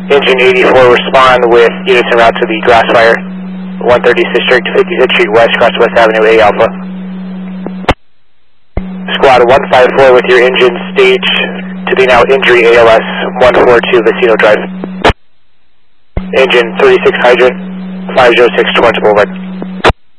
Engine 84, respond with units en route to the grass fire, 136th District, 55th Street West, across West Avenue, A Alpha. Squad 154 with your engine stage to the now injury ALS 142 Vecino Drive. Engine 36 hydrant, 506 Torrance Boulevard.